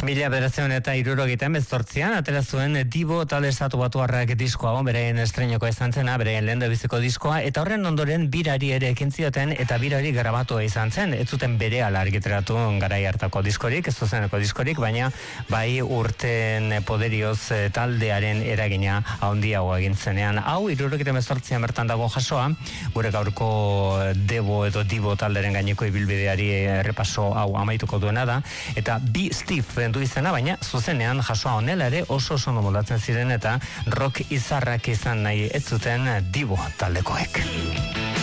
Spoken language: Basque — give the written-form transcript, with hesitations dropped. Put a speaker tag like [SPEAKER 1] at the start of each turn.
[SPEAKER 1] 1978an atera zuen Divo talde estatubatuarrak diskoa, beraien estreinoko izan zena, beraien lehendabiziko diskoa, eta horren ondoren birari ere ekin zioten eta birari grabatua izan zen. Ez zuten berehala argitaratu garai hartako diskorik, ez zuzeneko diskorik, baina bai urten poderioz taldearen eragina handiago egin zenean. Hau 1978an bertan dago jasoa, gure gaurko Devo edo Divo talderen gaineko ibilbideari errepaso hau amaituko duena da, eta bi Steve du izena, baina zuzenean jasoa honela ere oso moldatzen ziren eta rock izarrak izan nahi ez zuten Divo taldekoek.